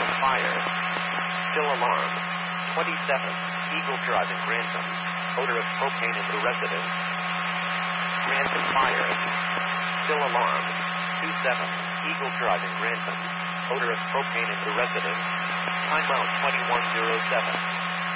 Grantham Fire. Still alarmed. 27, Eagle Drive in Grantham. Odor of propane in the residence. Grantham Fire. Still alarmed. 27, Eagle Drive in Grantham. Odor of propane in the residence. Timeout 2107.